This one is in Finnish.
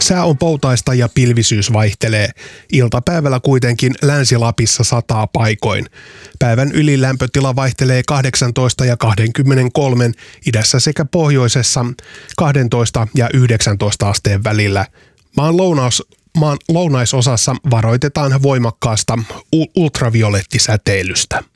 Sää on poutaista ja pilvisyys vaihtelee. Iltapäivällä kuitenkin Länsi-Lapissa sataa paikoin. Päivän ylilämpötila vaihtelee 18 ja 23, idässä sekä pohjoisessa 12 ja 19 asteen välillä. Maan lounaisosassa varoitetaan voimakkaasta ultraviolettisäteilystä.